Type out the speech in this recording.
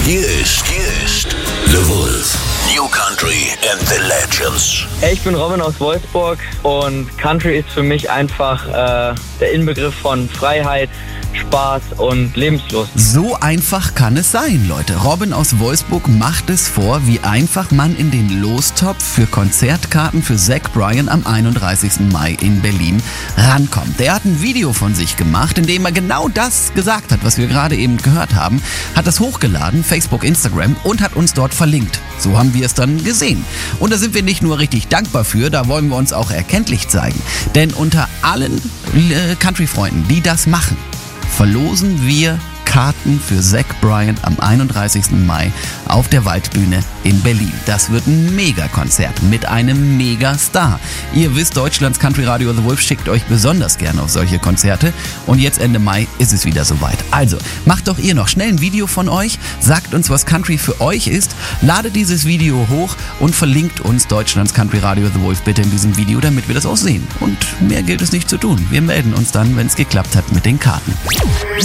Hier ist The Wolf. New Country and the Legends. Hey, ich bin Robin aus Wolfsburg und Country ist für mich einfach der Inbegriff von Freiheit, Spaß und Lebenslust. So einfach kann es sein, Leute. Robin aus Wolfsburg macht es vor, wie einfach man in den Lostopf für Konzertkarten für Zach Bryan am 31. Mai in Berlin rankommt. Der hat ein Video von sich gemacht, in dem er genau das gesagt hat, was wir gerade eben gehört haben, hat das hochgeladen, Facebook, Instagram, und hat uns dort verlinkt. So haben wir es dann gesehen. Und da sind wir nicht nur richtig dankbar für, da wollen wir uns auch erkenntlich zeigen. Denn unter allen Country-Freunden, die das machen, verlosen wir Karten für Zach Bryan am 31. Mai auf der Waldbühne in Berlin. Das wird ein Megakonzert mit einem Megastar. Ihr wisst, Deutschlands Country Radio The Wolf schickt euch besonders gerne auf solche Konzerte. Und jetzt Ende Mai ist es wieder soweit. Also, macht doch ihr noch schnell ein Video von euch, sagt uns, was Country für euch ist, ladet dieses Video hoch und verlinkt uns Deutschlands Country Radio The Wolf bitte in diesem Video, damit wir das auch sehen. Und mehr gilt es nicht zu tun. Wir melden uns dann, wenn es geklappt hat mit den Karten.